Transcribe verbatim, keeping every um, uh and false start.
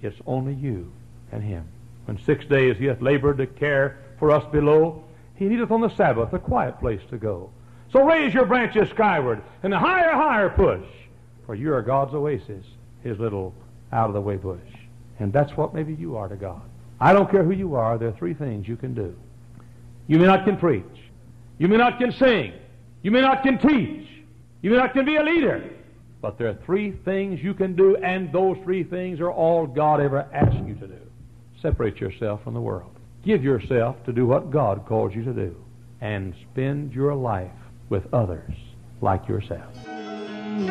It's only you and Him. When six days He hath labored to care for us below, He needeth on the Sabbath a quiet place to go. So raise your branches skyward, and higher, higher push, for you are God's oasis, His little out-of-the-way bush. And that's what maybe you are to God. I don't care who you are, there are three things you can do. You may not can preach. You may not can sing. You may not can teach. You may not can be a leader. But there are three things you can do, and those three things are all God ever asked you to do. Separate yourself from the world. Give yourself to do what God calls you to do. And spend your life with others like yourself.